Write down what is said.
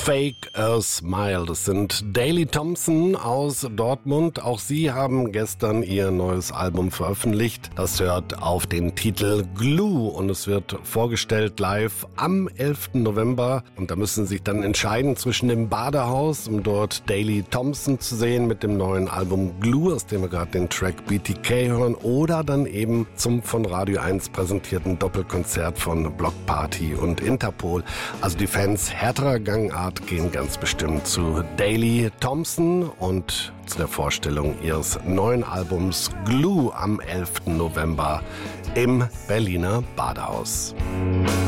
Fake a Smile. Das sind Daley Thompson aus Dortmund. Auch sie haben gestern ihr neues Album veröffentlicht. Das hört auf den Titel Glue und es wird vorgestellt live am 11. November. Und da müssen Sie sich dann entscheiden zwischen dem Badehaus, um dort Daley Thompson zu sehen mit dem neuen Album Glue, aus dem wir gerade den Track BTK hören, oder dann eben zum von Radio 1 präsentierten Doppelkonzert von Block Party und Interpol. Also die Fans härterer Gangart gehen ganz bestimmt zu Daley Thompson und zu der Vorstellung ihres neuen Albums Glue am 11. November im Berliner Badehaus.